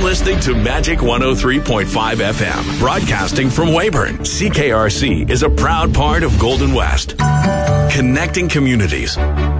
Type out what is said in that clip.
listening to Magic 103.5 FM, broadcasting from Weyburn. CKRC is a proud part of Golden West, connecting communities.